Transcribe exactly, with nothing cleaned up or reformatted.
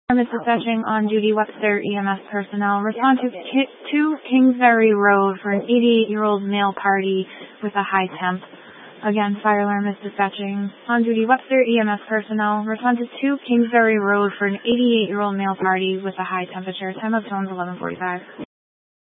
Alarm is dispatching on duty Webster E M S personnel. Respond to Ki- two Kingsbury Road for an eighty-eight-year-old male party with a high temp. Again, fire alarm is dispatching on duty Webster E M S personnel. Respond to two Kingsbury Road for an eighty-eight-year-old male party with a high temperature. Time of tones eleven forty-five.